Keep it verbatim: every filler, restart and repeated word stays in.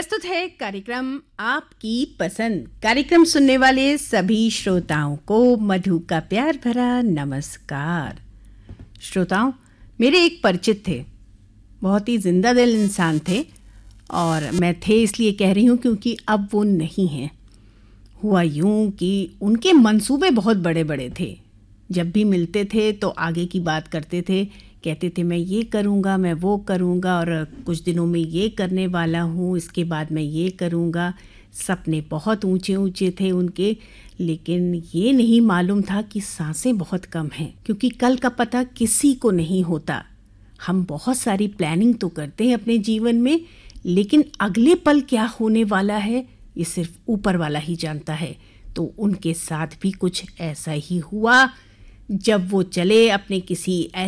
प्रस्तुत है कार्यक्रम आपकी पसंद। कार्यक्रम सुनने वाले सभी श्रोताओं को मधु का प्यार भरा नमस्कार। श्रोताओं, मेरे एक परिचित थे, बहुत ही जिंदा दिल इंसान थे, और मैं थे इसलिए कह रही हूँ क्योंकि अब वो नहीं हैं। हुआ यूं कि उनके मंसूबे बहुत बड़े बड़े थे। जब भी मिलते थे तो आगे की बात करते थे, कहते थे मैं ये करूँगा, मैं वो करूँगा, और कुछ दिनों में ये करने वाला हूँ, इसके बाद मैं ये करूँगा। सपने बहुत ऊंचे ऊंचे थे उनके, लेकिन ये नहीं मालूम था कि सांसें बहुत कम हैं, क्योंकि कल का पता किसी को नहीं होता। हम बहुत सारी प्लानिंग तो करते हैं अपने जीवन में, लेकिन अगले पल क्या होने वाला है ये सिर्फ ऊपर वाला ही जानता है। तो उनके साथ भी कुछ ऐसा ही हुआ। जब वो चले अपने किसी